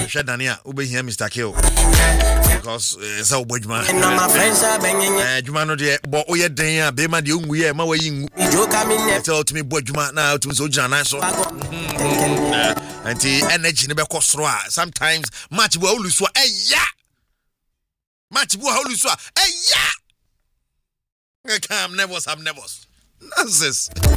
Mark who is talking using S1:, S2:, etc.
S1: hwɛ Dania ube here Mr. Kill because so bodjuma juma no de bo oyɛ den a be ma de ongu ye ma wayi ngu tell to me bodjuma na to so jana so anti energy ne be kosoro a sometimes match bo oluso eya match bo oluso eya I'm nervous nonsense